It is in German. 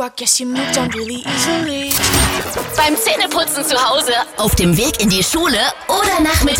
I guess you moved on really easily. Beim Zähneputzen zu Hause, auf dem Weg in die Schule oder nachmittags